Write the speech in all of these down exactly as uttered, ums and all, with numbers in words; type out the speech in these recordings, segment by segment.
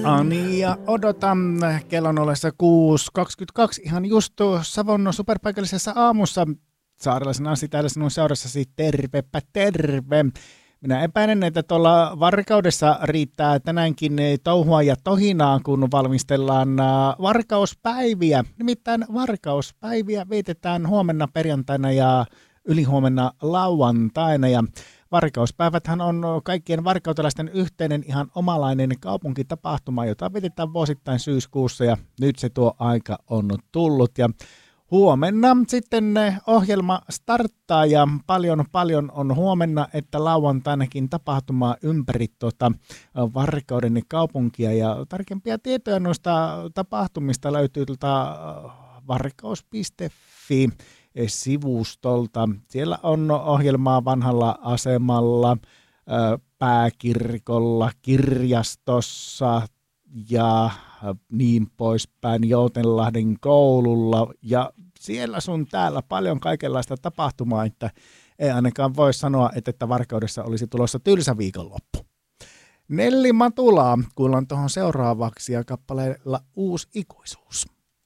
Ani ja odotan kellon ollessa kuusi kaksikymmentäkaksi ihan just Savon superpaikallisessa aamussa. Saarelaisen Anssi täällä sinun seurassasi, tervepä terve. Minä epäilen, että tuolla Varkaudessa riittää tänäänkin touhua ja tohinaa, kun valmistellaan varkauspäiviä. Nimittäin varkauspäiviä vietetään huomenna perjantaina ja ylihuomenna lauantaina. Ja varkauspäiväthän on kaikkien varkautelaisten yhteinen ihan omalainen kaupunkitapahtuma, jota vietetään vuosittain syyskuussa, ja nyt se tuo aika on tullut. Ja huomenna sitten ohjelma starttaa ja paljon paljon on huomenna, että lauantainakin tapahtumaa ympäri tuota Varkauden kaupunkia, ja tarkempia tietoja noista tapahtumista löytyy tuolta varkaus piste fi sivustolta. Siellä on ohjelmaa vanhalla asemalla, pääkirkolla, kirjastossa ja niin poispäin, Joutenlahden koululla, ja siellä sun täällä paljon kaikenlaista tapahtumaa, että ei ainakaan voi sanoa, että, että Varkaudessa olisi tulossa tylsä viikonloppu. Nelli Matulaa kuullaan tuohon seuraavaksi ja kappaleella Uusi ikuisuus.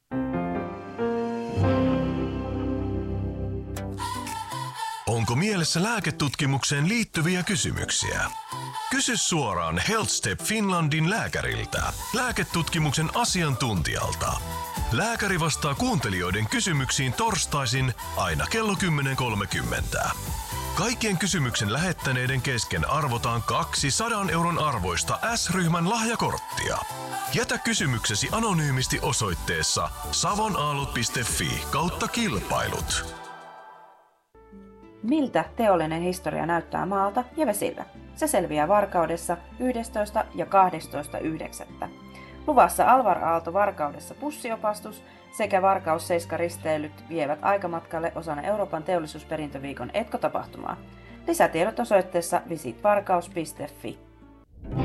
Onko mielessä lääketutkimukseen liittyviä kysymyksiä? Kysy suoraan HealthStep Finlandin lääkäriltä, lääketutkimuksen asiantuntijalta. Lääkäri vastaa kuuntelijoiden kysymyksiin torstaisin aina kello kymmenen kolmekymmentä. Kaikkien kysymyksen lähettäneiden kesken arvotaan kaksisataa euron arvoista S-ryhmän lahjakorttia. Jätä kysymyksesi anonyymisti osoitteessa savonaallot piste fi kautta kilpailut. Miltä teollinen historia näyttää maalta ja vesillä? Se selviää Varkaudessa yhdestoista ja kahdestoista yhdeksättä Luvassa Alvar Aalto Varkaudessa bussiopastus sekä Varkaus seiska risteilyt vievät aikamatkalle osana Euroopan teollisuusperintöviikon etkotapahtumaa. Lisätiedot osoitteessa visit varkaus piste fi.